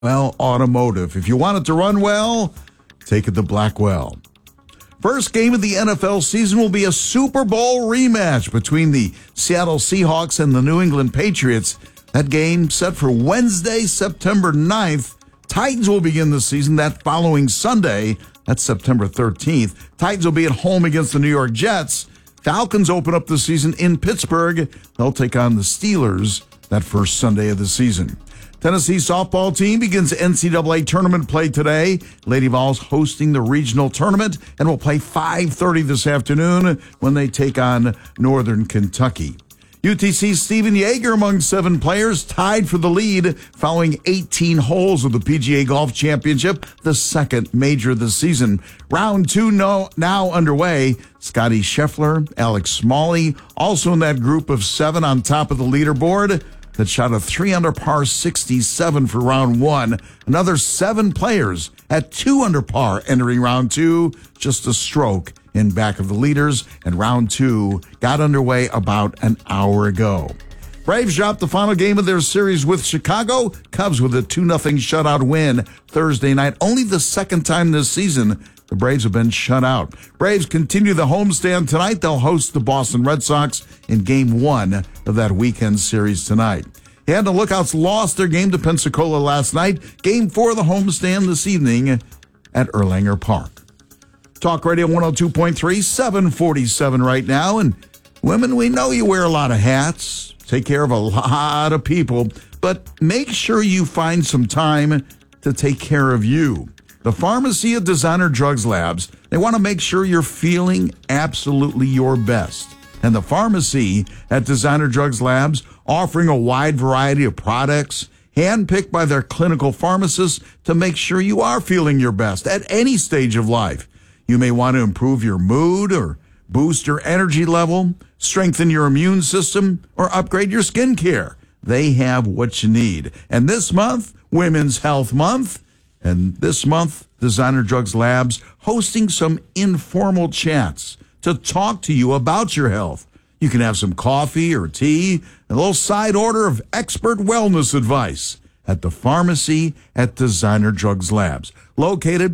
Well, Automotive. If you want it to run well, take it to Blackwell. First game of the NFL season will be a Super Bowl rematch between the Seattle Seahawks and the New England Patriots. That game set for Wednesday, September 9th. Titans will begin the season that following Sunday. That's September 13th. Titans will be at home against the New York Jets. Falcons open up the season in Pittsburgh. They'll take on the Steelers that first Sunday of the season. Tennessee softball team begins NCAA tournament play today. Lady Vols hosting the regional tournament and will play 5:30 this afternoon when they take on Northern Kentucky. UTC's Stephen Yeager among 7 players tied for the lead following 18 holes of the PGA Golf Championship, the second major of the season. Round 2 now underway. Scotty Scheffler, Alex Smalley, also in that group of 7 on top of the leaderboard that shot a 3-under par 67 for round 1. Another 7 players at 2-under par entering round 2, just a stroke in back of the leaders, and round 2 got underway about an hour ago. Braves dropped the final game of their series with Chicago. Cubs with a 2-0 shutout win Thursday night. Only the second time this season the Braves have been shut out. Braves continue the homestand tonight. They'll host the Boston Red Sox in Game 1 of that weekend series tonight. And the Lookouts lost their game to Pensacola last night. Game 4 of the homestand this evening at Erlanger Park. Talk Radio 102.3, 747 right now. And women, we know you wear a lot of hats, take care of a lot of people, but make sure you find some time to take care of you. The pharmacy at Designer Drugs Labs, they want to make sure you're feeling absolutely your best. And the pharmacy at Designer Drugs Labs offering a wide variety of products, handpicked by their clinical pharmacists to make sure you are feeling your best at any stage of life. You may want to improve your mood or boost your energy level, strengthen your immune system, or upgrade your skincare. They have what you need. And this month, Women's Health Month. And this month, Designer Drugs Labs hosting some informal chats to talk to you about your health. You can have some coffee or tea, a little side order of expert wellness advice at the pharmacy at Designer Drugs Labs, located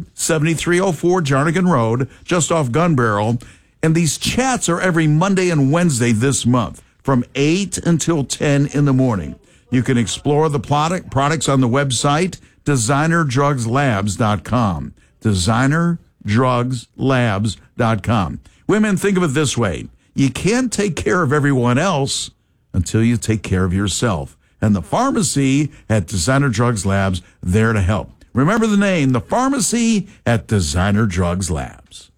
7304 Jarnigan Road, just off Gun Barrel. And these chats are every Monday and Wednesday this month from 8 until 10 in the morning. You can explore the products on the website, DesignerDrugsLabs.com. DesignerDrugsLabs.com. Women, think of it this way. You can't take care of everyone else until you take care of yourself. And the pharmacy at Designer Drugs Labs, there to help. Remember the name, the pharmacy at Designer Drugs Labs.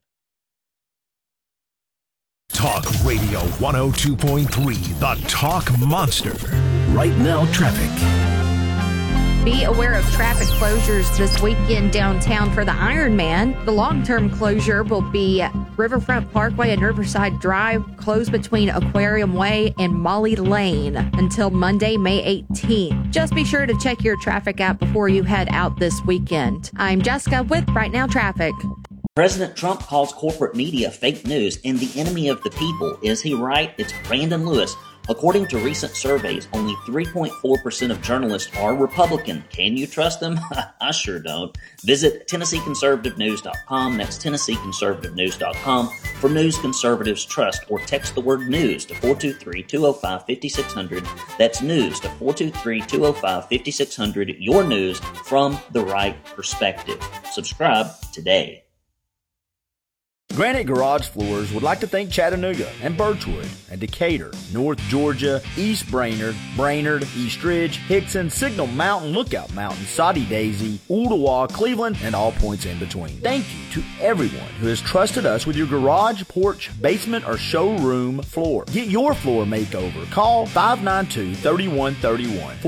Talk Radio 102.3, the Talk Monster. Right now, traffic. Be aware of traffic closures this weekend downtown for the Ironman. The long-term closure will be Riverfront Parkway and Riverside Drive, closed between Aquarium Way and Molly Lane until Monday, May 18th. Just be sure to check your traffic app before you head out this weekend. I'm Jessica with Right Now Traffic. President Trump calls corporate media fake news and the enemy of the people. Is he right? It's Brandon Lewis. According to recent surveys, only 3.4% of journalists are Republican. Can you trust them? I sure don't. Visit TennesseeConservativeNews.com. That's TennesseeConservativeNews.com for news conservatives trust, or text the word news to 423-205-5600. That's news to 423-205-5600. Your news from the right perspective. Subscribe today. Granite Garage Floors would like to thank Chattanooga and Birchwood and Decatur, North Georgia, East Brainerd, East Ridge, Hickson, Signal Mountain, Lookout Mountain, Soddy Daisy, Ooltewah, Cleveland, and all points in between. Thank you to everyone who has trusted us with your garage, porch, basement, or showroom floor. Get your floor makeover. Call 592-3131,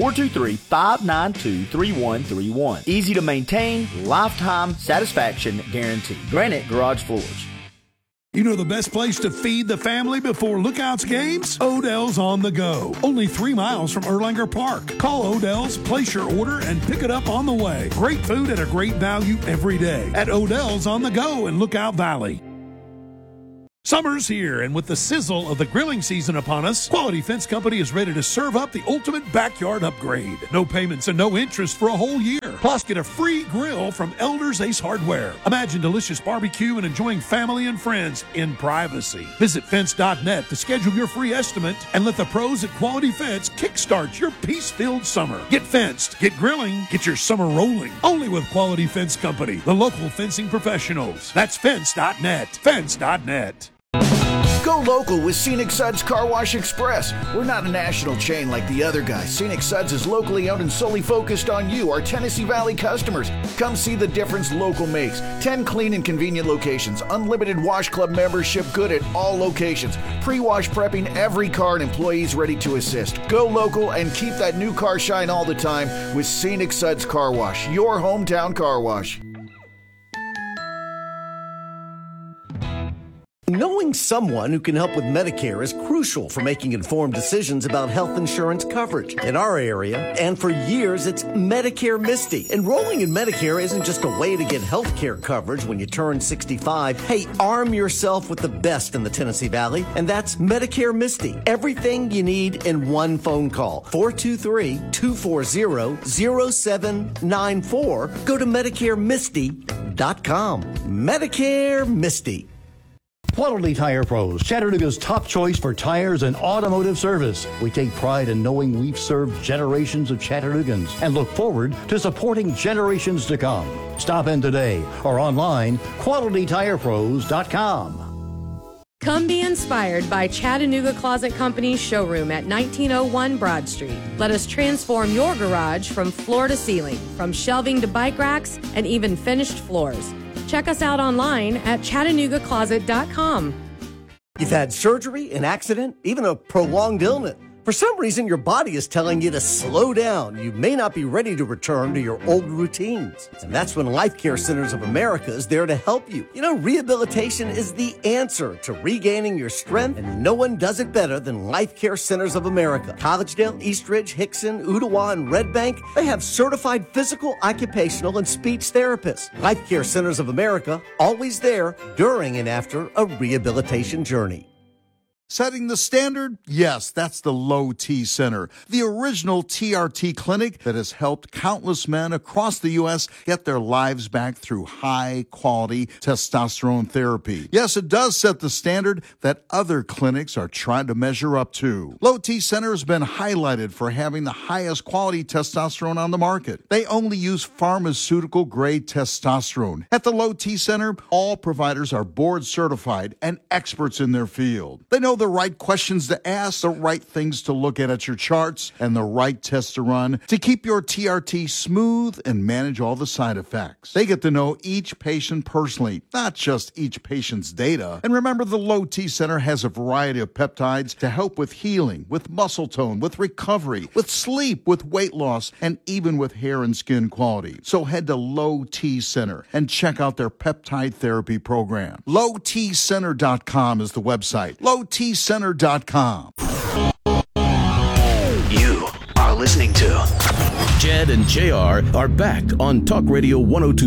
423-592-3131. Easy to maintain, lifetime satisfaction guarantee. Granite Garage Floors. You know the best place to feed the family before Lookouts games? Odell's on the Go. Only 3 miles from Erlanger Park. Call Odell's, place your order, and pick it up on the way. Great food at a great value every day at Odell's on the Go in Lookout Valley. Summer's here, and with the sizzle of the grilling season upon us, Quality Fence Company is ready to serve up the ultimate backyard upgrade. No payments and no interest for a whole year. Plus, get a free grill from Elders Ace Hardware. Imagine delicious barbecue and enjoying family and friends in privacy. Visit fence.net to schedule your free estimate and let the pros at Quality Fence kickstart your peace-filled summer. Get fenced, get grilling, get your summer rolling. Only with Quality Fence Company, the local fencing professionals. That's fence.net. Fence.net. Go local with Scenic Suds Car Wash Express. We're not a national chain like the other guys. Scenic Suds is locally owned and solely focused on you, our Tennessee Valley customers. Come see the difference local makes. 10 clean and convenient locations. Unlimited Wash Club membership good at all locations. Pre-wash prepping every car and employees ready to assist. Go local and keep that new car shine all the time with Scenic Suds Car Wash, your hometown car wash. Knowing someone who can help with Medicare is crucial for making informed decisions about health insurance coverage. In our area, and for years, it's Medicare Misty. Enrolling in Medicare isn't just a way to get health care coverage when you turn 65. Hey, arm yourself with the best in the Tennessee Valley, and that's Medicare Misty. Everything you need in one phone call. 423-240-0794. Go to MedicareMisty.com. Medicare Misty. Quality Tire Pros, Chattanooga's top choice for tires and automotive service. We take pride in knowing we've served generations of Chattanoogans and look forward to supporting generations to come. Stop in today or online, QualityTirePros.com. Come be inspired by Chattanooga Closet Company's showroom at 1901 Broad Street. Let us transform your garage from floor to ceiling, from shelving to bike racks, and even finished floors. Check us out online at ChattanoogaCloset.com. You've had surgery, an accident, even a prolonged illness. For some reason, your body is telling you to slow down. You may not be ready to return to your old routines. And that's when Life Care Centers of America is there to help you. You know, rehabilitation is the answer to regaining your strength, and no one does it better than Life Care Centers of America. Collegedale, Eastridge, Hickson, Ooltewah, and Red Bank, they have certified physical, occupational, and speech therapists. Life Care Centers of America, always there during and after a rehabilitation journey. Setting the standard? Yes, that's the Low T Center, the original TRT clinic that has helped countless men across the U.S. get their lives back through high-quality testosterone therapy. Yes, it does set the standard that other clinics are trying to measure up to. Low T Center has been highlighted for having the highest quality testosterone on the market. They only use pharmaceutical-grade testosterone. At the Low T Center, all providers are board-certified and experts in their field. They know the right questions to ask, the right things to look at your charts, and the right tests to run to keep your TRT smooth and manage all the side effects. They get to know each patient personally, not just each patient's data. And remember, the Low T Center has a variety of peptides to help with healing, with muscle tone, with recovery, with sleep, with weight loss, and even with hair and skin quality. So head to Low T Center and check out their peptide therapy program. LowTCenter.com is the website. LowTCenter.com. You are listening to Jed and JR are back on Talk Radio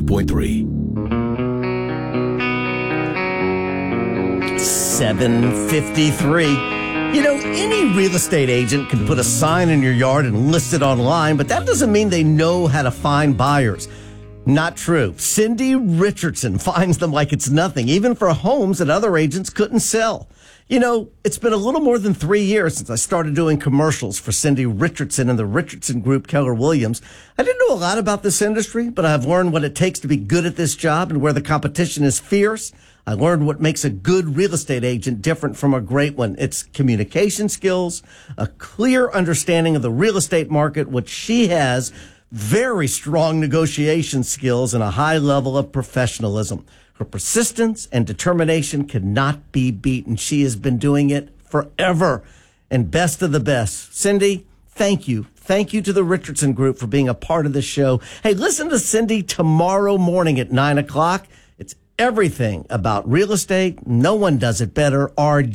102.3. 7:53. You know, any real estate agent can put a sign in your yard and list it online, but that doesn't mean they know how to find buyers. Not true. Cindy Richardson finds them like it's nothing, even for homes that other agents couldn't sell. You know, it's been a little more than 3 years since I started doing commercials for Cindy Richardson and the Richardson Group, Keller Williams. I didn't know a lot about this industry, but I've learned what it takes to be good at this job and where the competition is fierce. I learned what makes a good real estate agent different from a great one. It's communication skills, a clear understanding of the real estate market, which she has, very strong negotiation skills, and a high level of professionalism. Her persistence and determination cannot be beaten. She has been doing it forever. And best of the best. Cindy, thank you. Thank you to the Richardson Group for being a part of this show. Hey, listen to Cindy tomorrow morning at 9 o'clock. It's everything about real estate. No one does it better.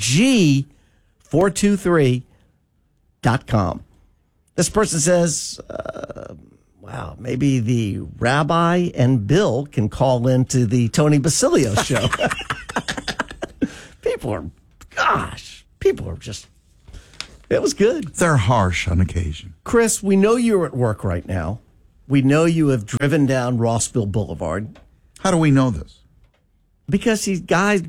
RG423.com. This person says, wow, maybe the rabbi and Bill can call into the Tony Basilio show. People are just, it was good. They're harsh on occasion. Chris, we know you're at work right now. We know you have driven down Rossville Boulevard. How do we know this? Because he's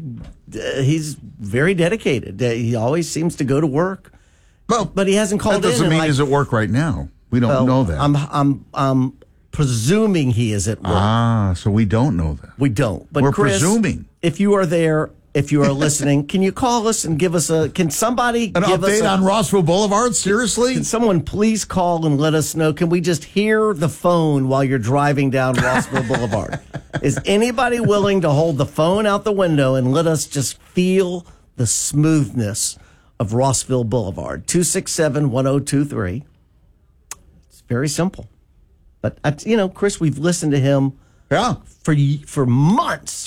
very dedicated. He always seems to go to work. Well, but he hasn't called in. That doesn't mean he's at work right now. We don't know that. I'm presuming he is at work. Ah, so we don't know that. We don't. But we're Chris, presuming. If you are there, if you are listening, can you call us and give us can somebody an give update us on Rossville Boulevard? Seriously? Can someone please call and let us know? Can we just hear the phone while you're driving down Rossville Boulevard? Is anybody willing to hold the phone out the window and let us just feel the smoothness of Rossville Boulevard? 267-1023. It's very simple. But, Chris, we've listened to him for months.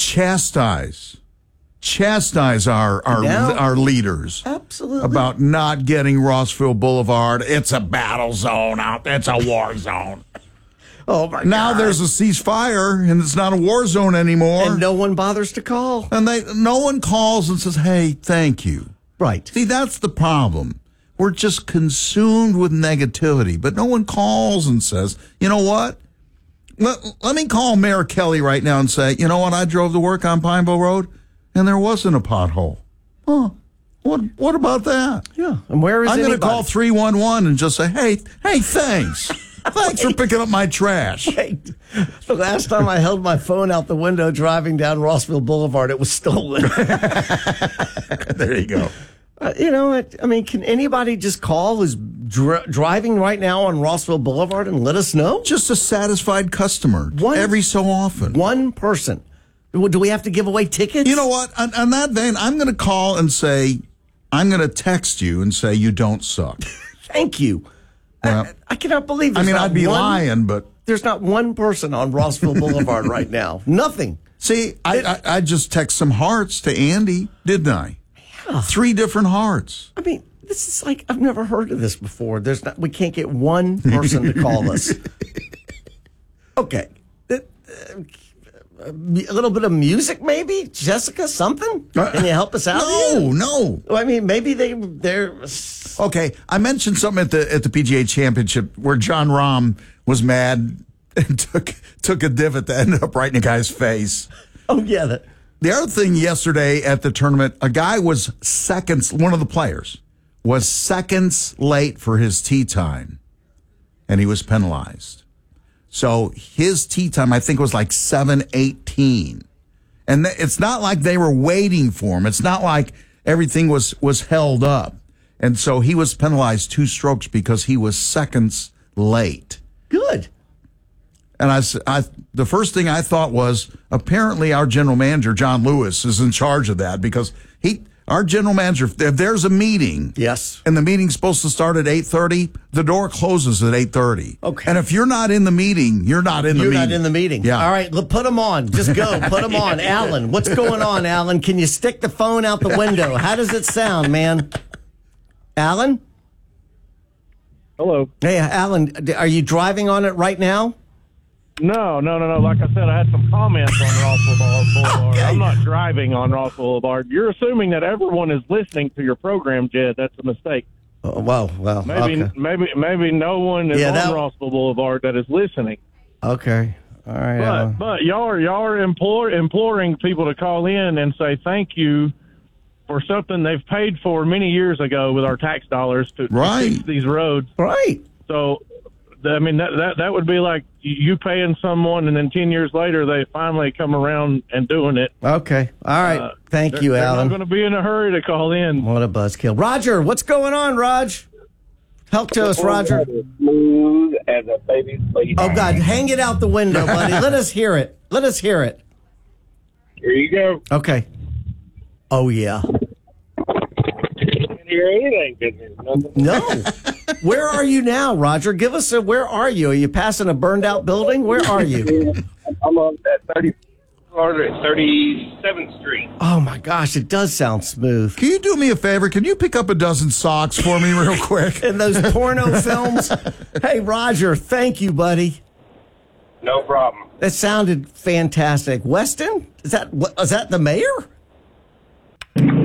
Chastise our leaders. Absolutely. About not getting Rossville Boulevard. It's a battle zone out there. It's a war zone. Oh, my God. Now there's a ceasefire, and it's not a war zone anymore. And no one bothers to call. And no one calls and says, hey, thank you. Right. See, that's the problem. We're just consumed with negativity, but no one calls and says, you know what? Let me call Mayor Kelly right now and say, you know what? I drove to work on Pineville Road, and there wasn't a pothole. Oh, what about that? Yeah. And where is I'm going to call 311 and just say, hey, thanks. Thanks for picking up my trash. Hey, the last time I held my phone out the window driving down Rossville Boulevard, it was stolen. There you go. Can anybody just call who's driving right now on Rossville Boulevard and let us know? Just a satisfied customer every so often. One person. Do we have to give away tickets? You know what? On that vein, I'm going to call and say, I'm going to text you and say you don't suck. Thank you. Well, I cannot believe this. I'd be lying, but there's not one person on Rossville Boulevard right now. Nothing. See, I just text some hearts to Andy, didn't I? Yeah. 3 different hearts. I mean, this is like, I've never heard of this before. We can't get one person to call us. Okay. A little bit of music, maybe? Jessica, something? Can you help us out? No. I mean, maybe they're... Okay, I mentioned something at the PGA Championship where John Rahm was mad and took a divot that ended up right in a guy's face. Oh, yeah. The other thing yesterday at the tournament, a guy was one of the players was seconds late for his tee time, and he was penalized. So his tee time, I think, was like 7:18. And it's not like they were waiting for him. It's not like everything was held up. And so he was penalized 2 strokes because he was seconds late. Good. And the first thing I thought was, apparently our general manager, John Lewis, is in charge of that because our general manager, if there's a meeting, yes, and the meeting's supposed to start at 8:30, the door closes at 8:30. Okay. And if you're not in the meeting, you're not in the meeting. You're not in the meeting. Yeah. All right, put them on. Just go. Put them on. Alan, what's going on, Alan? Can you stick the phone out the window? How does it sound, man? Alan? Hello. Hey, Alan, are you driving on it right now? No. Like I said, I had some comments on Rossville Boulevard. Okay. I'm not driving on Rossville Boulevard. You're assuming that everyone is listening to your program, Jed. That's a mistake. Oh, well, maybe no one is on Rossville Boulevard that is listening. Okay. All right. But y'all are imploring people to call in and say thank you for something they've paid for many years ago with our tax dollars to fix these roads. Right. So, I mean, that would be like you paying someone, and then 10 years later, they finally come around and doing it. Okay. All right. Thank you, Alan. I'm not going to be in a hurry to call in. What a buzzkill. Roger, what's going on, Raj? Help to us, Roger. Smooth as a baby's sleep. Oh, God. Hang it out the window, buddy. Let us hear it. Here you go. Okay. Oh, yeah. Can't hear anything. There's nothing. No. Where are you now, Roger? Give us where are you? Are you passing a burned out building? Where are you? I'm on that 37th Street. Oh, my gosh. It does sound smooth. Can you do me a favor? Can you pick up a dozen socks for me real quick? And those porno films? Hey, Roger, thank you, buddy. No problem. That sounded fantastic. Weston? Is that the mayor? No,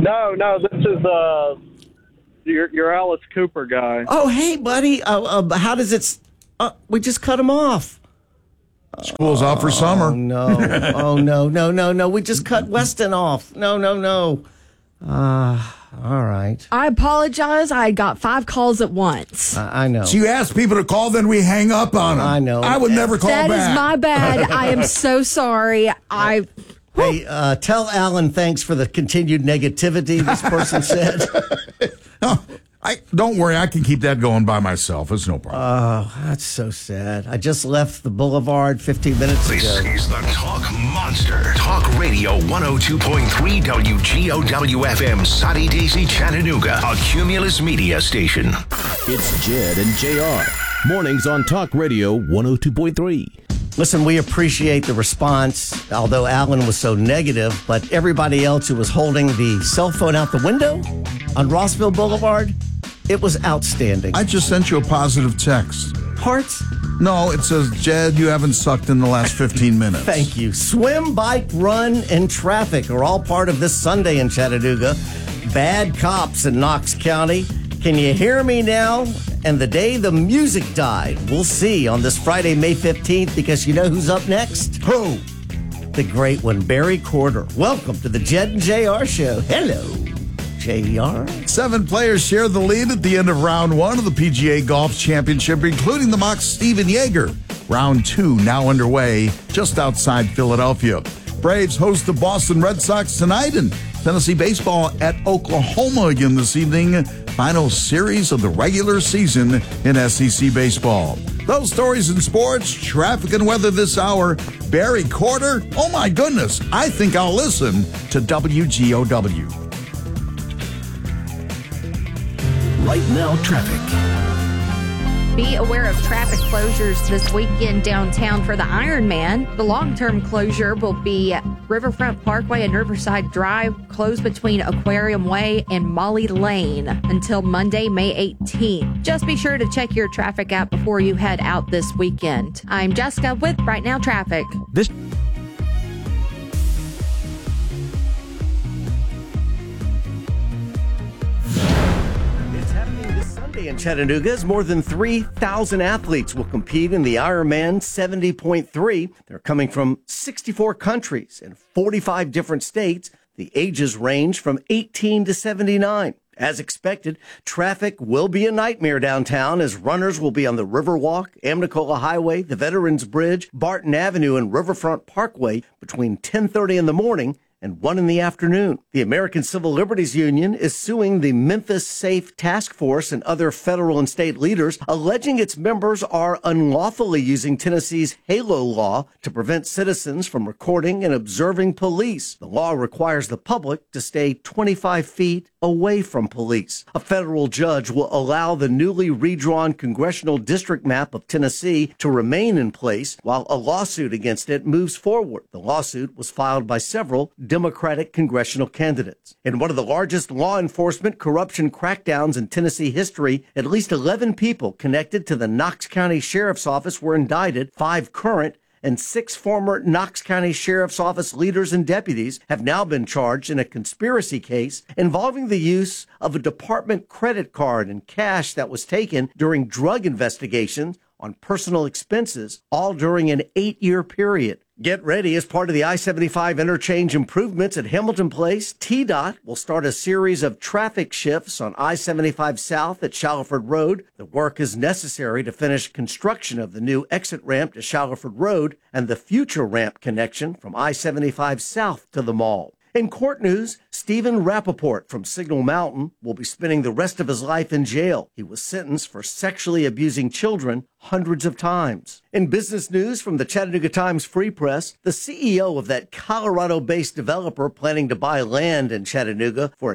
No, this is your Alice Cooper guy. Oh, hey, buddy. How does it? We just cut him off. School's out for summer. Oh no! No! We just cut Weston off. No! All right. I apologize. I got 5 calls at once. I know. So you ask people to call, then we hang up on them. I know. I would never call back. That is my bad. I am so sorry. Hey, tell Alan thanks for the continued negativity, this person said. Don't worry, I can keep that going by myself. It's no problem. Oh, that's so sad. I just left the Boulevard 15 minutes ago. This is the Talk Monster. Talk Radio 102.3 WGOW FM, Soddy Daisy, Chattanooga, a Cumulus media station. It's Jed and JR. Mornings on Talk Radio 102.3. Listen, we appreciate the response, although Alan was so negative, but everybody else who was holding the cell phone out the window on Rossville Boulevard, it was outstanding. I just sent you a positive text. Hearts? No, it says, Jed, you haven't sucked in the last 15 minutes. Thank you. Swim, bike, run, and traffic are all part of this Sunday in Chattanooga. Bad cops in Knox County. Can you hear me now? And the day the music died. We'll see on this Friday, May 15th, because you know who's up next? Who? The great one, Barry Corder. Welcome to the Jed and JR Show. Hello, JR. 7 players share the lead at the end of round 1 of the PGA Golf Championship, including the Mock's Steven Yeager. Round 2 now underway just outside Philadelphia. Braves host the Boston Red Sox tonight, and Tennessee baseball at Oklahoma again this evening. Final series of the regular season in SEC baseball. Those stories in sports, traffic, and weather this hour. Barry Corder, oh my goodness, I think I'll listen to WGOW. Right now, traffic. Be aware of traffic closures this weekend downtown for the Ironman. The long-term closure will be Riverfront Parkway and Riverside Drive, closed between Aquarium Way and Molly Lane until Monday, May 18th. Just be sure to check your traffic app before you head out this weekend. I'm Jessica with Right Now Traffic. In Chattanooga, as more than 3,000 athletes will compete in the Ironman 70.3. They're coming from 64 countries and 45 different states. The ages range from 18 to 79. As expected, traffic will be a nightmare downtown as runners will be on the Riverwalk, Amnicola Highway, the Veterans Bridge, Barton Avenue, and Riverfront Parkway between 10:30 in the morning and 1 in the afternoon. The American Civil Liberties Union is suing the Memphis Safe Task Force and other federal and state leaders, alleging its members are unlawfully using Tennessee's HALO law to prevent citizens from recording and observing police. The law requires the public to stay 25 feet away from police. A federal judge will allow the newly redrawn congressional district map of Tennessee to remain in place while a lawsuit against it moves forward. The lawsuit was filed by several Democratic congressional candidates. In one of the largest law enforcement corruption crackdowns in Tennessee history, at least 11 people connected to the Knox County Sheriff's Office were indicted. 5 current and 6 former Knox County Sheriff's Office leaders and deputies have now been charged in a conspiracy case involving the use of a department credit card and cash that was taken during drug investigations on personal expenses, all during an 8-year period. Get ready. As part of the I-75 interchange improvements at Hamilton Place, TDOT will start a series of traffic shifts on I-75 South at Shallowford Road. The work is necessary to finish construction of the new exit ramp to Shallowford Road and the future ramp connection from I-75 South to the mall. In court news, Stephen Rappaport from Signal Mountain will be spending the rest of his life in jail. He was sentenced for sexually abusing children hundreds of times. In business news from the Chattanooga Times Free Press, the CEO of that Colorado-based developer planning to buy land in Chattanooga for a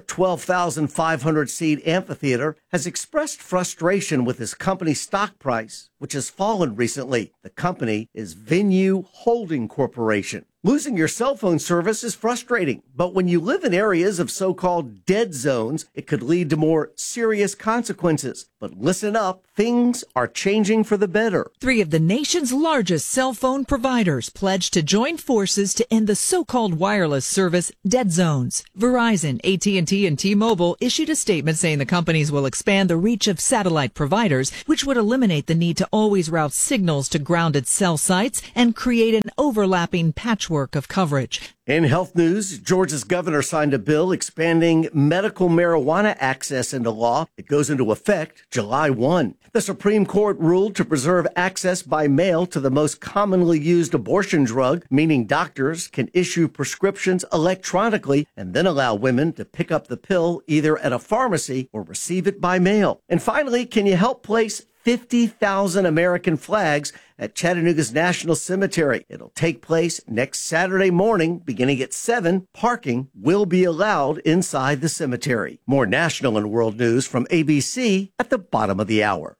12,500-seat amphitheater has expressed frustration with his company's stock price, which has fallen recently. The company is Venue Holding Corporation. Losing your cell phone service is frustrating, but when you live in areas areas of so-called dead zones, it could lead to more serious consequences. But listen up, things are changing for the better. 3 of the nation's largest cell phone providers pledged to join forces to end the so-called wireless service dead zones. Verizon, AT&T, and T-Mobile issued a statement saying the companies will expand the reach of satellite providers, which would eliminate the need to always route signals to grounded cell sites and create an overlapping patchwork of coverage. In health news, Georgia's governor signed a bill expanding medical marijuana access into law. It goes into effect July 1. The Supreme Court ruled to preserve access by mail to the most commonly used abortion drug, meaning doctors can issue prescriptions electronically and then allow women to pick up the pill either at a pharmacy or receive it by mail. And finally, can you help place 50,000 American flags at Chattanooga's National Cemetery? It'll take place next Saturday morning, beginning at 7. Parking will be allowed inside the cemetery. More national and world news from ABC at the bottom of the hour.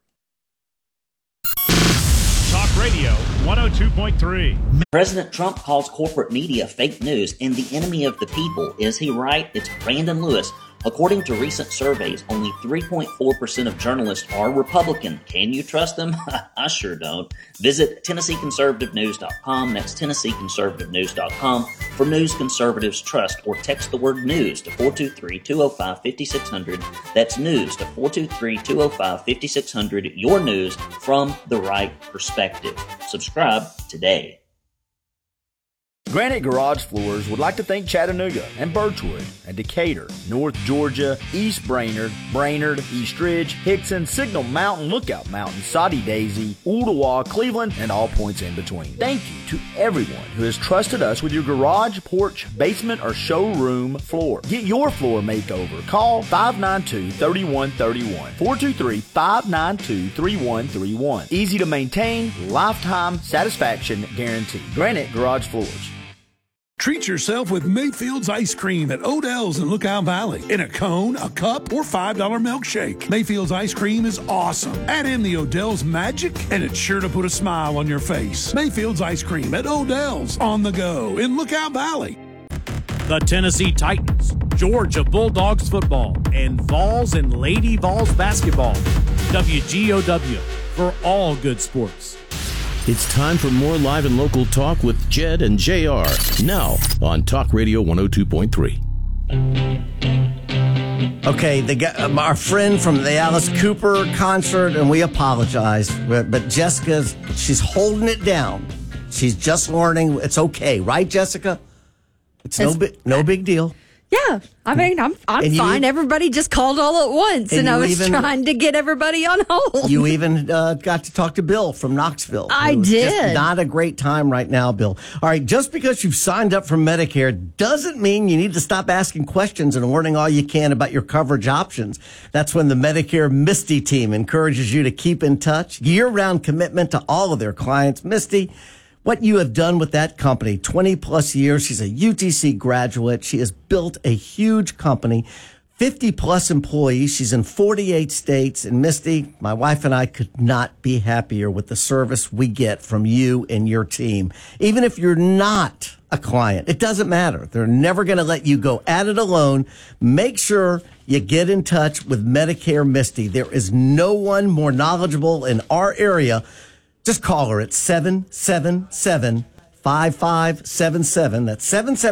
Talk Radio 102.3. President Trump calls corporate media fake news and the enemy of the people. Is he right? It's Brandon Lewis. According to recent surveys, only 3.4% of journalists are Republican. Can you trust them? I sure don't. Visit TennesseeConservativeNews.com. That's TennesseeConservativeNews.com for news conservatives trust, or text the word news to 423-205-5600. That's news to 423-205-5600. Your news from the right perspective. Subscribe today. Granite Garage Floors would like to thank Chattanooga and Birchwood and Decatur, North Georgia, East Brainerd, East Ridge, Hickson, Signal Mountain, Lookout Mountain, Soddy Daisy, Ooltewah, Cleveland, and all points in between. Thank you to everyone who has trusted us with your garage, porch, basement, or showroom floor. Get your floor makeover. Call 592-3131. 423-592-3131. Easy to maintain, lifetime satisfaction guarantee. Granite Garage Floors. Treat yourself with Mayfield's ice cream at Odell's in Lookout Valley. In a cone, a cup, or $5 milkshake. Mayfield's ice cream is awesome. Add in the Odell's magic, and it's sure to put a smile on your face. Mayfield's ice cream at Odell's on the go in Lookout Valley. The Tennessee Titans, Georgia Bulldogs football, and Vols and Lady Vols basketball. WGOW for all good sports. It's time for more live and local talk with Jed and JR. Now on Talk Radio 102.3. Okay, our friend from the Alice Cooper concert, and we apologize, but Jessica, she's holding it down. She's just learning. It's okay, right, Jessica? It's no big deal. Yeah, I mean, I'm fine. Everybody just called all at once, and I was trying to get everybody on hold. You even got to talk to Bill from Knoxville. I did. Just not a great time right now, Bill. All right, just because you've signed up for Medicare doesn't mean you need to stop asking questions and learning all you can about your coverage options. That's when the Medicare Misty team encourages you to keep in touch. Year-round commitment to all of their clients. Misty, what you have done with that company, 20 plus years. She's a UTC graduate. She has built a huge company, 50 plus employees. She's in 48 states. And Misty, my wife and I could not be happier with the service we get from you and your team. Even if you're not a client, it doesn't matter. They're never going to let you go at it alone. Make sure you get in touch with Medicare Misty. There is no one more knowledgeable in our area. Just call her at 777-5577. That's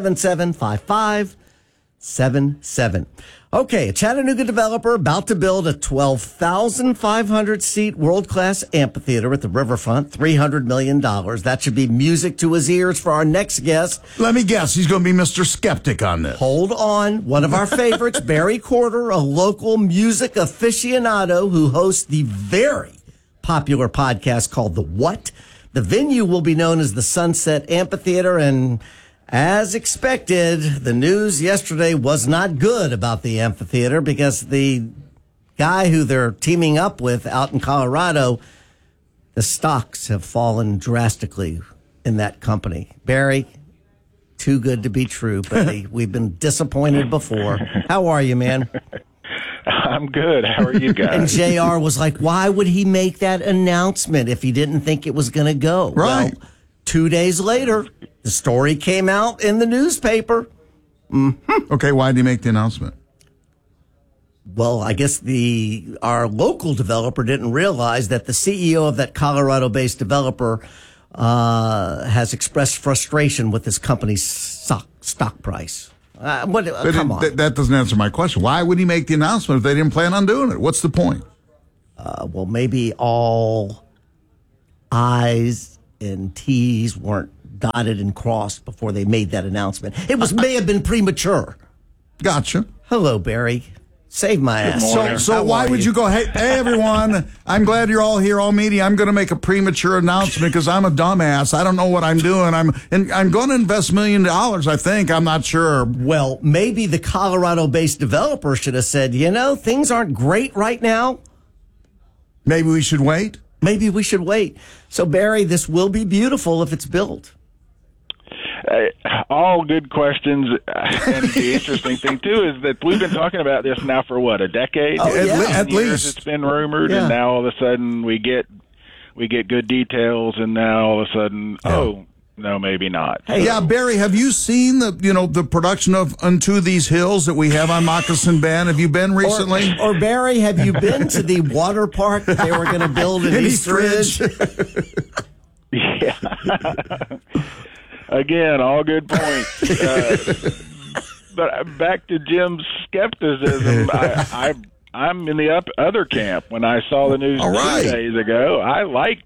777-5577. Okay, a Chattanooga developer about to build a 12,500-seat world-class amphitheater at the riverfront, $300 million. That should be music to his ears for our next guest. Let me guess, he's going to be Mr. Skeptic on this. Hold on. One of our favorites, Barry Corder, a local music aficionado who hosts the very popular podcast called The What. The venue will be known as the Sunset Amphitheater, and as expected, the news yesterday was not good about the amphitheater because the guy who they're teaming up with out in Colorado, the stocks have fallen drastically in that company. Barry, too good to be true, but we've been disappointed before. How are you, man? I'm good. How are you guys? And JR was like, why would he make that announcement if he didn't think it was going to go? Right. Well, 2 days later, the story came out in the newspaper. Mm-hmm. Okay, why did he make the announcement? Well, I guess our local developer didn't realize that the CEO of that Colorado-based developer has expressed frustration with his company's stock price. Come on. That doesn't answer my question. Why would he make the announcement if they didn't plan on doing it? What's the point? Well, maybe all I's and T's weren't dotted and crossed before they made that announcement. It may have been premature. Gotcha. Hello, Barry. Save my ass. So why would you go, hey, everyone, I'm glad you're all here, all media. I'm going to make a premature announcement because I'm a dumbass. I don't know what I'm doing. I'm going to invest $1 million, I think. I'm not sure. Well, maybe the Colorado-based developer should have said, things aren't great right now. Maybe we should wait? Maybe we should wait. So, Barry, this will be beautiful if it's built. All good questions, and the interesting thing too is that we've been talking about this now for a decade. At least it's been rumored, and now all of a sudden we get good details, and now all of a sudden, no, maybe not. Hey, Barry, have you seen the production of Unto These Hills that we have on Moccasin Bend? Have you been recently? Or Barry, have you been to the water park that they were going to build in East Ridge? Yeah. Again, all good points. But back to Jim's skepticism, I'm in the other camp. When I saw the news 2 days ago, I liked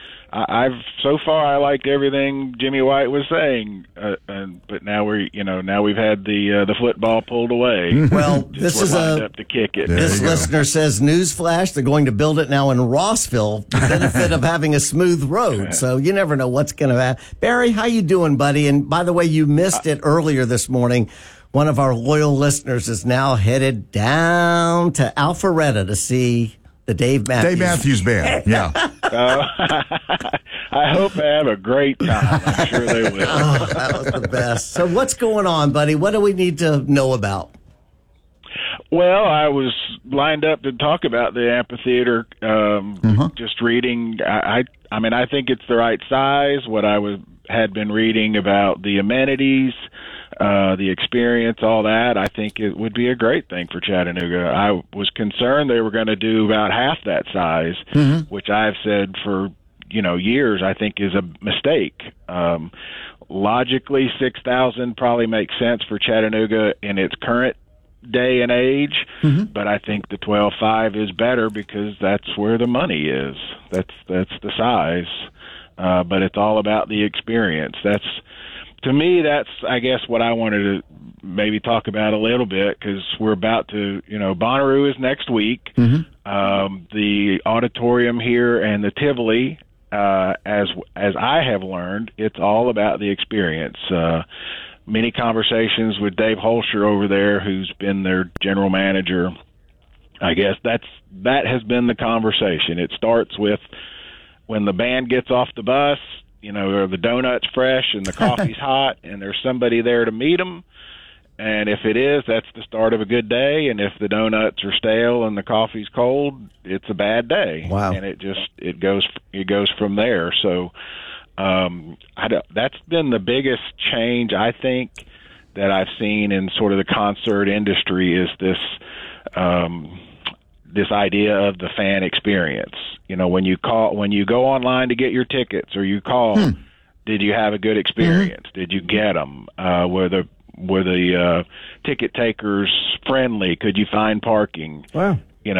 everything Jimmy White was saying, but now we've had the football pulled away. Well, this is up to kick it. This listener says, newsflash, they're going to build it now in Rossville, the benefit of having a smooth road. So you never know what's going to happen. Barry, how you doing, buddy? And by the way, you missed it earlier this morning. One of our loyal listeners is now headed down to Alpharetta to see the Dave Matthews Band. Yeah. I hope they have a great time. I'm sure they will. Oh, that was the best. So what's going on, buddy? What do we need to know about? Well, I was lined up to talk about the amphitheater. Just reading. I think it's the right size. What I had been reading about the amenities, the experience, all that, I think it would be a great thing for Chattanooga. I was concerned they were going to do about half that size, which I've said for years I think is a mistake. Logically, 6,000 probably makes sense for Chattanooga in its current day and age, but I think the 12.5 is better because that's where the money is. That's the size, but it's all about the experience. To me, that's, I guess, what I wanted to maybe talk about a little bit, because we're about to, Bonnaroo is next week. The auditorium here and the Tivoli, as I have learned, it's all about the experience. Many conversations with Dave Holscher over there, who's been their general manager. I guess that has been the conversation. It starts with when the band gets off the bus, are the donuts fresh and the coffee's hot and there's somebody there to meet them. And if it is, that's the start of a good day. And if the donuts are stale and the coffee's cold, it's a bad day. Wow. And it goes from there. So that's been the biggest change, I think, that I've seen in sort of the concert industry is this idea of the fan experience. When you go online to get your tickets or you call, did you have a good experience? Did you get them? Were the ticket takers friendly? Could you find parking? Wow.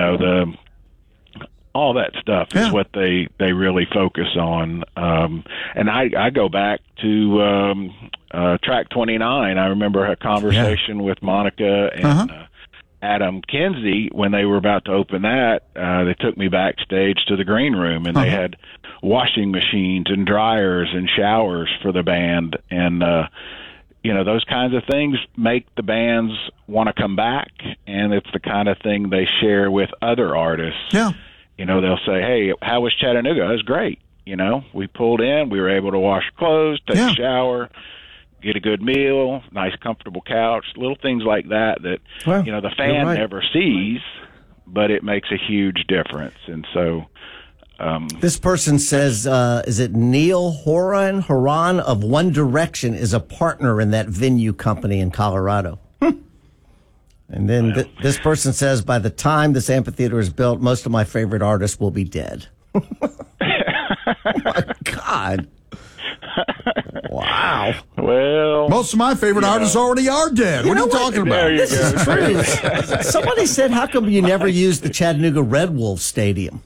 All that stuff is what they really focus on. And I go back to Track 29. I remember a conversation with Monica and Adam Kinsey when they were about to open that. They took me backstage to the green room, and they had washing machines and dryers and showers for the band. And, those kinds of things make the bands want to come back, and it's the kind of thing they share with other artists. Yeah. They'll say, hey, how was Chattanooga? It was great. We pulled in, we were able to wash clothes, take a shower, get a good meal, nice comfortable couch, little things like that the fan never sees, but it makes a huge difference. And so This person says, is it Neil Horan of One Direction is a partner in that venue company in Colorado. And then this person says, by the time this amphitheater is built, most of my favorite artists will be dead. Oh, my God. Wow. Well, most of my favorite artists already are dead. What are you talking about? This is true. Somebody said, how come you never used the Chattanooga Red Wolf Stadium?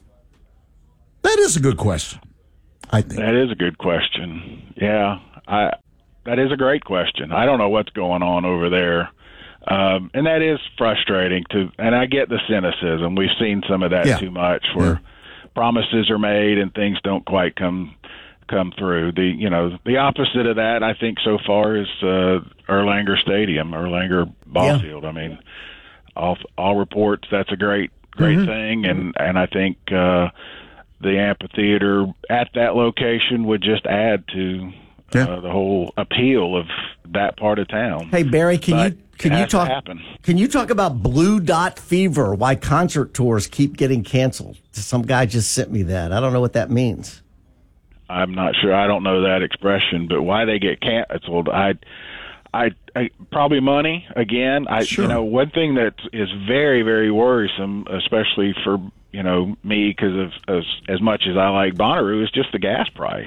That is a good question, I think. That is a good question. Yeah, that is a great question. I don't know what's going on over there. And that is frustrating and I get the cynicism. We've seen some of that too much where promises are made and things don't quite come through. The opposite of that, I think, so far is Erlanger Stadium, Erlanger Ball Field. I mean, all reports that's a great thing, and I think the amphitheater at that location would just add to the whole appeal of that part of town. Hey Barry, can you talk about Blue Dot Fever? Why concert tours keep getting canceled? Some guy just sent me that. I don't know what that means. I'm not sure. I don't know that expression, but why they get canceled, I probably money again. One thing that is very, very worrisome, especially for me, because of as much as I like Bonnaroo, is just the gas price.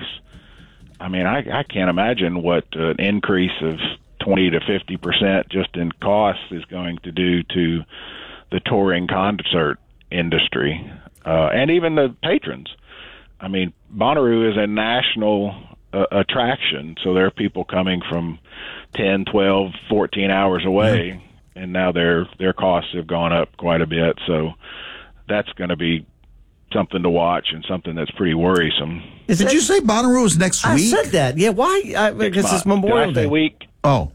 I mean, I can't imagine what an increase of 20 to 50% just in costs is going to do to the touring concert industry and even the patrons. I mean, Bonnaroo is a national attraction, so there are people coming from 10, 12, 14 hours away, and now their costs have gone up quite a bit. So that's going to be something to watch and something that's pretty worrisome. Did you say Bonnaroo is next week? I said that. Yeah, why? Because it's Memorial Day. Week? Oh.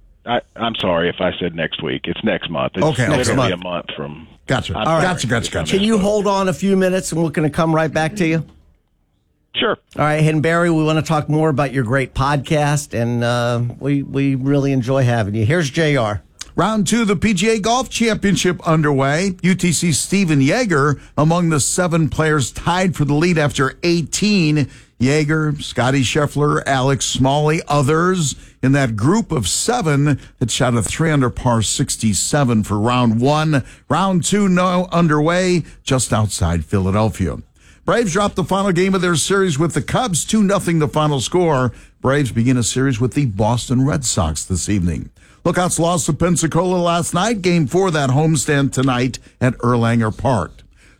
I'm sorry if I said next week. It's next month. It's literally a month from... Gotcha. All right. Gotcha. Can you hold on a few minutes and we're going to come right back to you? Sure. All right, and Barry, we want to talk more about your great podcast, and we really enjoy having you. Here's JR. Round 2 of the PGA Golf Championship underway. UTC's Stephen Yeager among the 7 players tied for the lead after 18. Yeager, Scotty Scheffler, Alex Smalley, others in that group of 7 that shot a 3-under par 67 for round 1. Round 2 now underway just outside Philadelphia. Braves dropped the final game of their series with the Cubs, 2-0 the final score. Braves begin a series with the Boston Red Sox this evening. Lookouts lost to Pensacola last night. Game 4 that homestand tonight at Erlanger Park.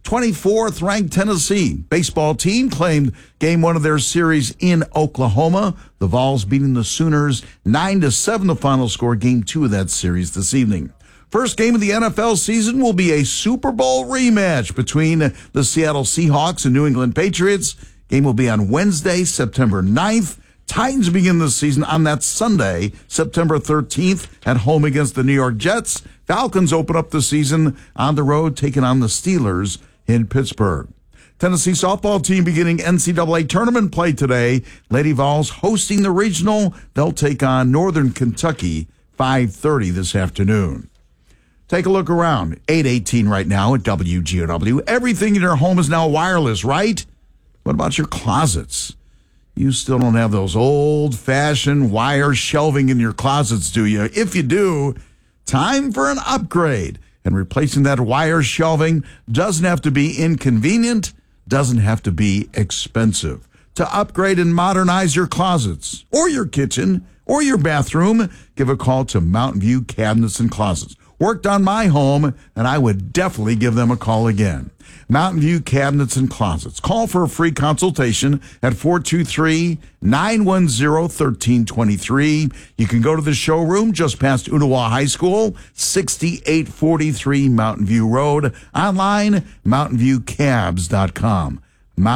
24th ranked Tennessee baseball team claimed game 1 of their series in Oklahoma. The Vols beating the Sooners 9-7 the final score. Game 2 of that series this evening. First game of the NFL season will be a Super Bowl rematch between the Seattle Seahawks and New England Patriots. Game will be on Wednesday, September 9th. Titans begin the season on that Sunday, September 13th, at home against the New York Jets. Falcons open up the season on the road, taking on the Steelers in Pittsburgh. Tennessee softball team beginning NCAA tournament play today. Lady Vols hosting the regional. They'll take on Northern Kentucky, 5:30 this afternoon. Take a look around. 8:18 right now at WGOW. Everything in your home is now wireless, right? What about your closets? You still don't have those old-fashioned wire shelving in your closets, do you? If you do, time for an upgrade. And replacing that wire shelving doesn't have to be inconvenient, doesn't have to be expensive. To upgrade and modernize your closets or your kitchen or your bathroom, give a call to Mountain View Cabinets and Closets. Worked on my home, and I would definitely give them a call again. Mountain View Cabinets and Closets. Call for a free consultation at 423-910-1323. You can go to the showroom just past Unawa High School, 6843 Mountain View Road. Online, mountainviewcabs.com.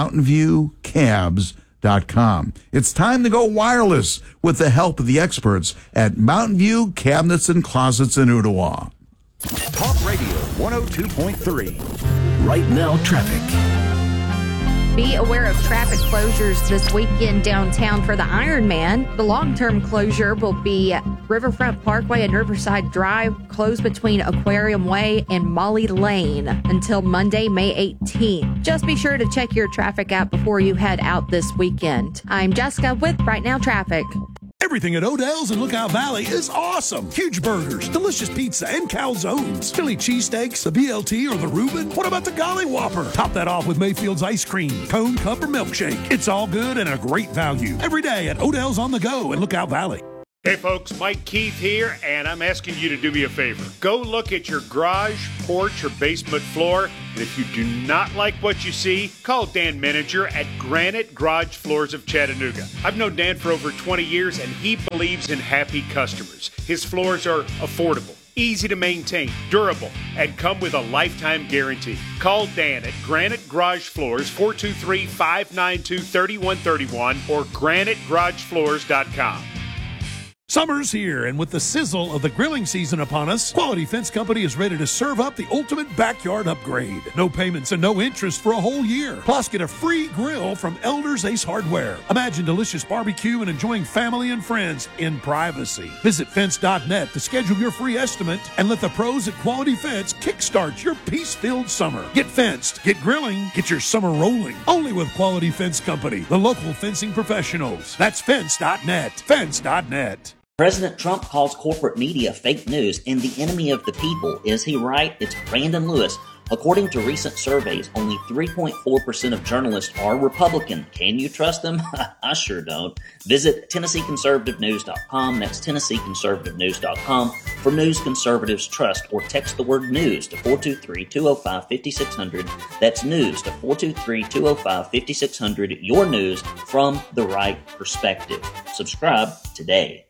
mountainviewcabs.com. It's time to go wireless with the help of the experts at Mountain View Cabinets and Closets in Unawa. Talk Radio 102.3. Right now, traffic. Be aware of traffic closures this weekend downtown for the Ironman. The long-term closure will be Riverfront Parkway and Riverside Drive closed between Aquarium Way and Molly Lane until Monday, May 18th. Just be sure to check your traffic app before you head out this weekend. I'm Jessica with Right Now Traffic. Everything at Odell's in Lookout Valley is awesome. Huge burgers, delicious pizza, and calzones. Philly cheesesteaks, the BLT, or the Reuben. What about the Golly Whopper? Top that off with Mayfield's ice cream, cone, cup, or milkshake. It's all good and a great value. Every day at Odell's on the Go in Lookout Valley. Hey folks, Mike Keith here, and I'm asking you to do me a favor. Go look at your garage, porch, or basement floor, and if you do not like what you see, call Dan Meninger at Granite Garage Floors of Chattanooga. I've known Dan for over 20 years, and he believes in happy customers. His floors are affordable, easy to maintain, durable, and come with a lifetime guarantee. Call Dan at Granite Garage Floors, 423-592-3131 or granitegaragefloors.com. Summer's here, and with the sizzle of the grilling season upon us, Quality Fence Company is ready to serve up the ultimate backyard upgrade. No payments and no interest for a whole year. Plus, get a free grill from Elder's Ace Hardware. Imagine delicious barbecue and enjoying family and friends in privacy. Visit fence.net to schedule your free estimate and let the pros at Quality Fence kickstart your peace-filled summer. Get fenced, get grilling, get your summer rolling. Only with Quality Fence Company, the local fencing professionals. That's fence.net. Fence.net. President Trump calls corporate media fake news and the enemy of the people. Is he right? It's Brandon Lewis. According to recent surveys, only 3.4% of journalists are Republican. Can you trust them? I sure don't. Visit TennesseeConservativeNews.com. That's TennesseeConservativeNews.com for news conservatives trust, or text the word news to 423-205-5600. That's news to 423-205-5600. Your news from the right perspective. Subscribe today.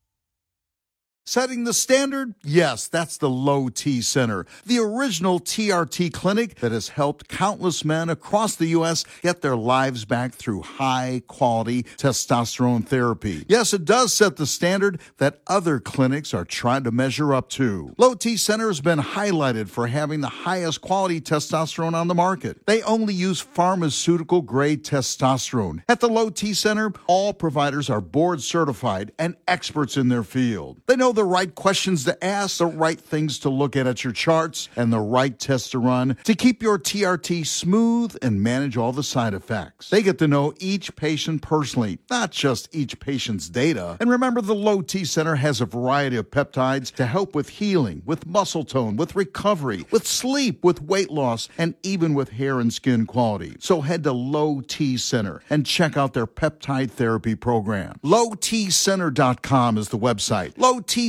Setting the standard? Yes, that's the Low T Center, the original TRT clinic that has helped countless men across the U.S. get their lives back through high-quality testosterone therapy. Yes, it does set the standard that other clinics are trying to measure up to. Low T Center has been highlighted for having the highest quality testosterone on the market. They only use pharmaceutical-grade testosterone. At the Low T Center, all providers are board-certified and experts in their field. They know the right questions to ask, the right things to look at your charts, and the right tests to run to keep your TRT smooth and manage all the side effects. They get to know each patient personally, not just each patient's data. And remember, the Low T Center has a variety of peptides to help with healing, with muscle tone, with recovery, with sleep, with weight loss, and even with hair and skin quality. So head to Low T Center and check out their peptide therapy program. LowTCenter.com is the website. LowTCenter.com.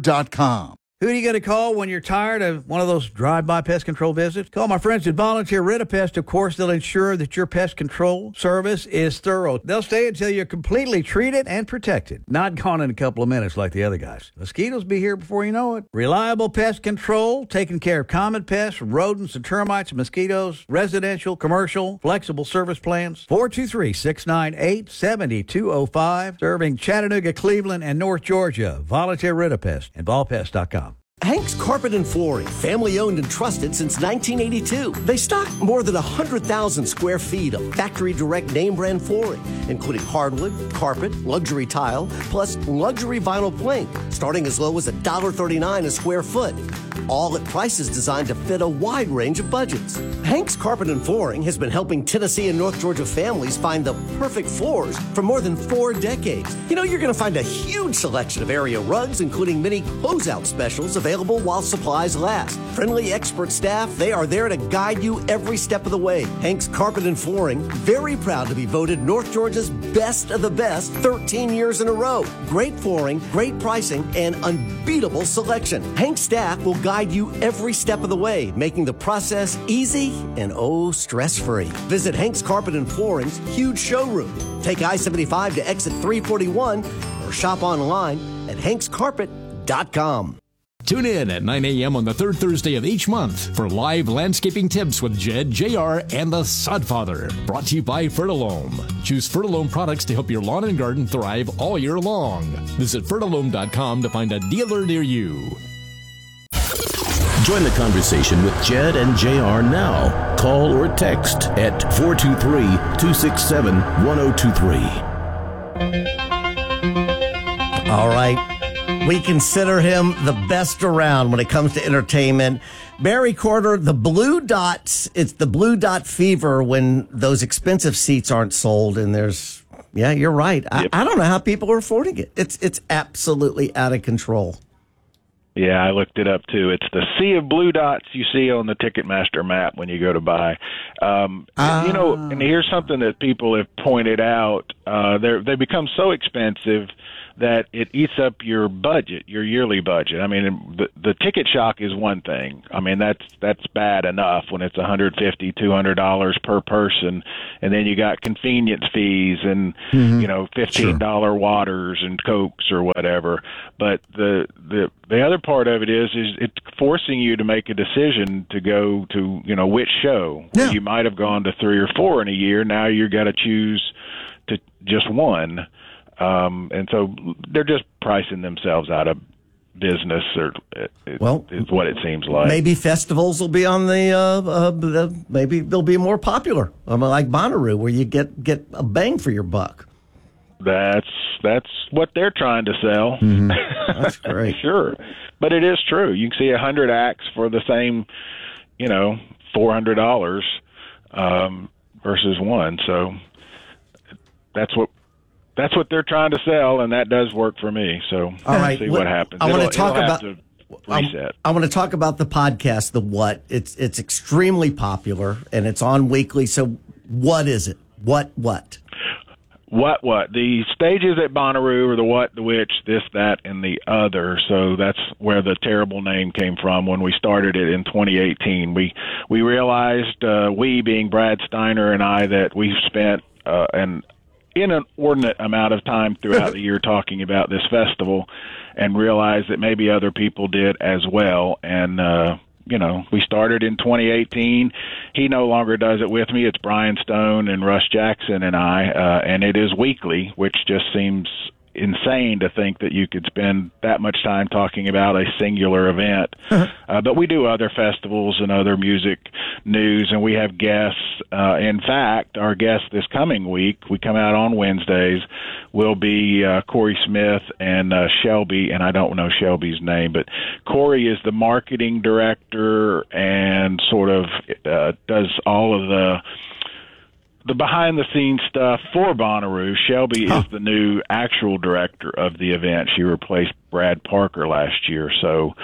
Who are you going to call when you're tired of one of those drive-by pest control visits? Call my friends at Volunteer Ritapest. Of course, they'll ensure that your pest control service is thorough. They'll stay until you're completely treated and protected. Not gone in a couple of minutes like the other guys. Mosquitoes be here before you know it. Reliable pest control, taking care of common pests, rodents and termites, mosquitoes, residential, commercial, flexible service plans. 423-698-7205. Serving Chattanooga, Cleveland, and North Georgia. Volunteer Ritapest and volpest.com. Hank's Carpet and Flooring, family owned and trusted since 1982. They stock more than 100,000 square feet of factory direct name brand flooring, including hardwood, carpet, luxury tile, plus luxury vinyl plank, starting as low as $1.39 a square foot. All at prices designed to fit a wide range of budgets. Hank's Carpet and Flooring has been helping Tennessee and North Georgia families find the perfect floors for more than 4 decades. You know, you're going to find a huge selection of area rugs, including many closeout specials available while supplies last. Friendly expert staff, they are there to guide you every step of the way. Hank's Carpet and Flooring, very proud to be voted North Georgia's best of the best 13 years in a row. Great flooring, great pricing, and unbeatable selection. Hank's staff will guide you every step of the way, making the process easy and stress-free. Visit Hank's Carpet and Flooring's huge showroom. Take I-75 to exit 341 or shop online at hankscarpet.com. Tune in at 9 a.m. on the third Thursday of each month for live landscaping tips with Jed, JR, and the Sodfather. Brought to you by Fertilome. Choose Fertilome products to help your lawn and garden thrive all year long. Visit Fertilome.com to find a dealer near you. Join the conversation with Jed and JR now. Call or text at 423-267-1023. All right. We consider him the best around when it comes to entertainment. Barry Corder, the blue dots, it's the blue dot fever when those expensive seats aren't sold. And there's, yeah, you're right. Yep. I don't know how people are affording it. It's absolutely out of control. Yeah, I looked it up too. It's the sea of blue dots you see on the Ticketmaster map when you go to buy. You know, and here's something that people have pointed out. They become so expensive that it eats up your budget, your yearly budget. I mean, the ticket shock is one thing. I mean, that's bad enough when it's $150, $200 per person, and then you got convenience fees and you know, $15 waters and Cokes or whatever. But the other part of it is it's forcing you to make a decision to go to, you know, which show. Yeah. You might have gone to 3 or 4 in a year. Now you got to choose to just one. And so they're just pricing themselves out of business, or is what it seems like. Maybe festivals will be on maybe they'll be more popular, like Bonnaroo, where you get a bang for your buck. That's what they're trying to sell. Mm-hmm. That's great. Sure. But it is true. You can see 100 acts for the same, you know, $400 versus one. So that's what they're trying to sell, and that does work for me. So all right, see what happens. I want to talk about reset. I want to talk about the podcast, The What. It's extremely popular, and it's on weekly. So what is it? What? What? The stages at Bonnaroo are the what, the which, this, that, and the other. So that's where the terrible name came from when we started it in 2018. We realized, we being Brad Steiner and I, that we've spent an inordinate amount of time throughout the year talking about this festival, and realized that maybe other people did as well. And you know, we started in 2018. He no longer does it with me. It's Brian Stone and Russ Jackson and I, and it is weekly, which just seems insane to think that you could spend that much time talking about a singular event. But we do other festivals and other music news, and we have guests. In fact, our guest this coming week, we come out on Wednesdays, will be Corey Smith and Shelby, and I don't know Shelby's name, but Corey is the marketing director and sort of does all of the behind-the-scenes stuff for Bonnaroo. Shelby is the new actual director of the event. She replaced Brad Parker last year. So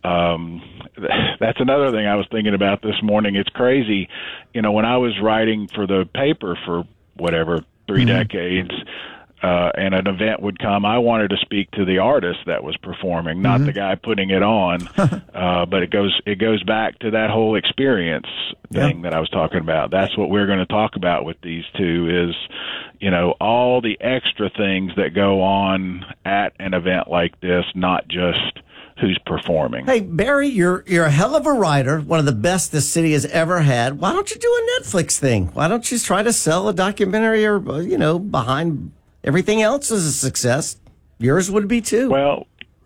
that's another thing I was thinking about this morning. It's crazy. You know, when I was writing for the paper for, 3 decades, and an event would come, I wanted to speak to the artist that was performing, not the guy putting it on. But it goes back to that whole experience thing that I was talking about. That's what we're going to talk about with these two is, you know, all the extra things that go on at an event like this, not just who's performing. Hey, Barry, you're a hell of a writer, one of the best this city has ever had. Why don't you do a Netflix thing? Why don't you try to sell a documentary or, you know, behind everything else is a success? Yours would be too. Well,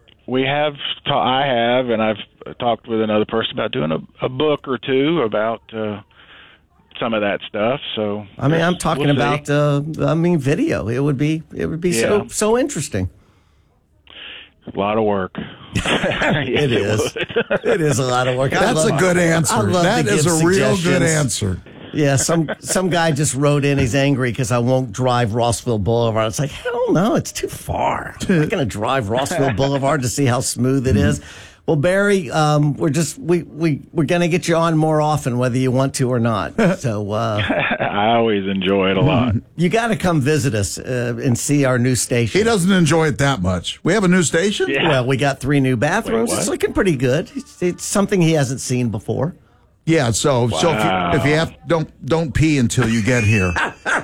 I have, and I've talked with another person about doing a book or two about some of that stuff. So I mean, I'm talking about video. It would be so interesting. A lot of work. It is. It is a lot of work. That's a good answer. That is a real good answer. Yeah, some guy just wrote in. He's angry because I won't drive Rossville Boulevard. It's like, hell no, it's too far. I'm not going to drive Rossville Boulevard to see how smooth it is. Well, Barry, we're going to get you on more often, whether you want to or not. So I always enjoy it a lot. You got to come visit us and see our new station. He doesn't enjoy it that much. We have a new station? Yeah. Well, we got 3 new bathrooms. It's looking pretty good. It's something he hasn't seen before. Yeah, so if you have don't pee until you get here.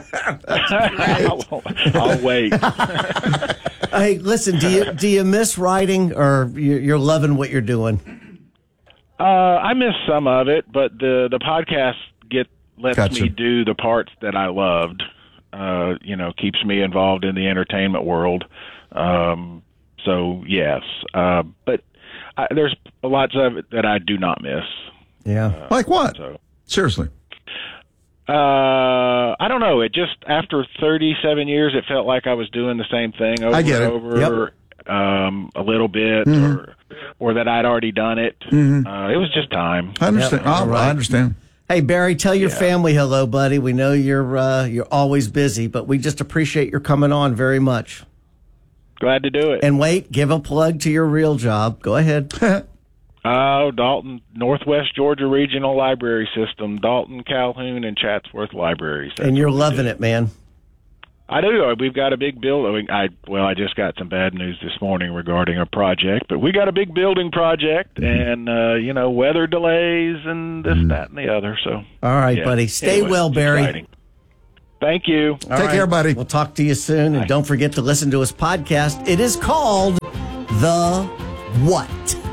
I'll wait. Hey, listen, do you miss writing, or you're loving what you're doing? I miss some of it, but the podcast lets me do the parts that I loved. You know, keeps me involved in the entertainment world. So yes, but there's lots of it that I do not miss. Yeah. Like what? Seriously. I don't know. It just, after 37 years, it felt like I was doing the same thing over and over. a little bit, or that I'd already done it. It was just time. I understand. I understand. Hey, Barry, tell your family hello, buddy. We know you're always busy, but we just appreciate your coming on very much. Glad to do it. And wait, give a plug to your real job. Go ahead. Dalton, Northwest Georgia Regional Library System, Dalton, Calhoun, and Chatsworth Libraries. And you're loving it, man. I do. We've got a big building. I just got some bad news this morning regarding a project, but we got a big building project, and weather delays and this, that, and the other. So, all right, buddy. Stay well, Barry. Exciting. Thank you. Take care, buddy. We'll talk to you soon, and don't forget to listen to his podcast. It is called The What?